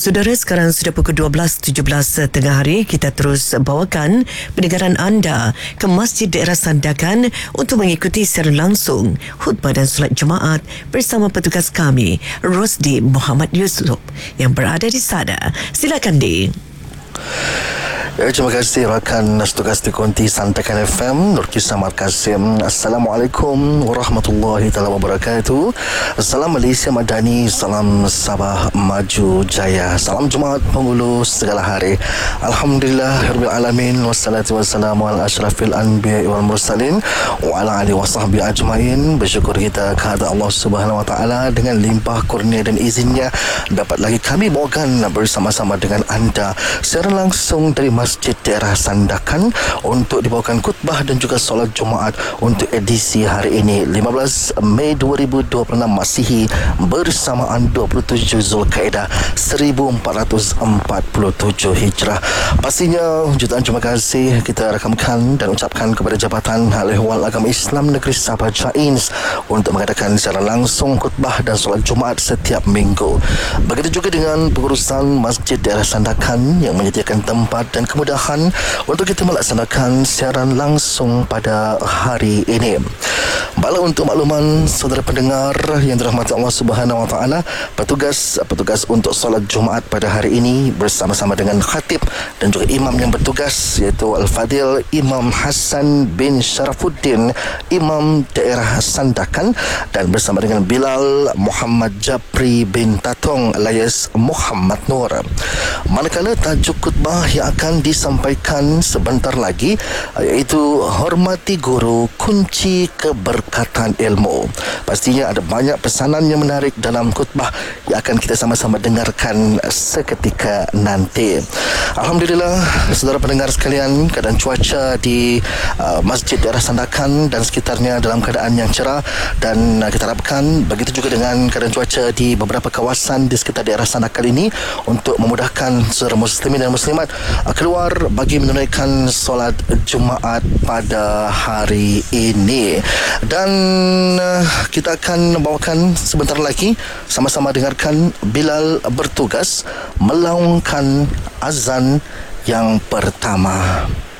Saudara, sekarang sudah pukul 12.17 tengah hari. Kita terus bawakan pendengaran anda ke Masjid Daerah Sandakan untuk mengikuti secara langsung khutbah dan solat Jumaat bersama petugas kami, Rosdi Muhammad Yusof yang berada di sana. Silakan, Di. Terima kasih rakan tugas di Konti Sandakan FM Nur Kisah Markasim. Assalamualaikum warahmatullahi taala wabarakatuh. Salam Malaysia Madani, salam Sabah Maju Jaya, salam Jumaat Penghulu segala hari. Alhamdulillah rabbil alamin, wassalatu wassalamu ala asyrafil anbiya wal mursalin wa ala alihi wasahbihi ajmain. Bersyukur kita kepada Allah Subhanahu wa taala dengan limpah kurnia dan izinnya dapat lagi kami bawakan bersama-sama dengan anda secara langsung dari Masjid Daerah Sandakan untuk dibawakan khutbah dan juga solat Jumaat untuk edisi hari ini 15 Mei 2026 Masihi bersamaan 27 Zulkaidah 1447 Hijrah. Pastinya jutaan terima kasih kita rakamkan dan ucapkan kepada Jabatan Hal Ehwal Agama Islam Negeri Sabah Jains untuk mengadakan secara langsung khutbah dan solat Jumaat setiap minggu. Begitu juga dengan pengurusan Masjid Daerah Sandakan yang menyediakan tempat dan kemudahan untuk kita melaksanakan siaran langsung pada hari ini. Baiklah, untuk makluman saudara pendengar yang dirahmati Allah Subhanahu wa taala, petugas untuk solat Jumaat pada hari ini bersama-sama dengan khatib dan juga imam yang bertugas, iaitu Al-Fadil Imam Hassan bin Sharafuddin, Imam Daerah Sandakan, dan bersama dengan Bilal Muhammad Japri bin Tatong alias Muhammad Nur. Manakala tajuk khutbah yang akan disampaikan sebentar lagi iaitu hormati guru, kunci keberkatan ilmu. Pastinya ada banyak pesanan yang menarik dalam khutbah yang akan kita sama-sama dengarkan seketika nanti. Alhamdulillah, saudara pendengar sekalian, keadaan cuaca di Masjid Daerah Sandakan dan sekitarnya dalam keadaan yang cerah, dan kita harapkan begitu juga dengan keadaan cuaca di beberapa kawasan di sekitar daerah Sandakan ini untuk memudahkan saudara muslimin dan muslimat keluar bagi menunaikan solat Jumaat pada hari ini. Dan kita akan membawakan sebentar lagi sama-sama dengarkan Bilal bertugas melaungkan azan yang pertama.